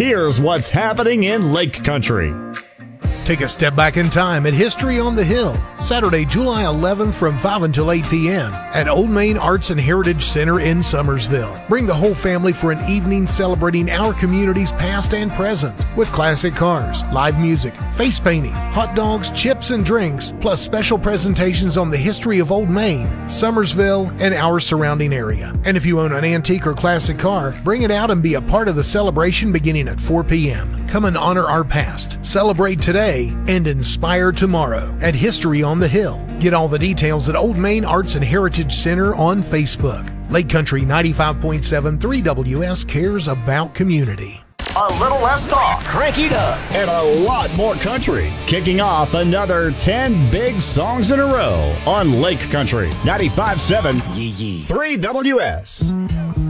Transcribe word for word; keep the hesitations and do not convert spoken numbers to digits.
Here's what's happening in Lake Country. Take a step back in time at History on the Hill, Saturday, July eleventh from five until eight p.m. at Old Main Arts and Heritage Center in Summersville. Bring the whole family for an evening celebrating our community's past and present with classic cars, live music, face painting, hot dogs, chips, and drinks, plus special presentations on the history of Old Main, Summersville, and our surrounding area. And if you own an antique or classic car, bring it out and be a part of the celebration beginning at four p.m. Come and honor our past, celebrate today, and inspire tomorrow at History on the Hill. Get all the details at Old Main Arts and Heritage Center on Facebook. Lake Country ninety-five point seven three W S cares about community. A little less talk, Crank it up, and a lot more country. Kicking off another ten big songs in a row on Lake Country ninety-five point seven three W S.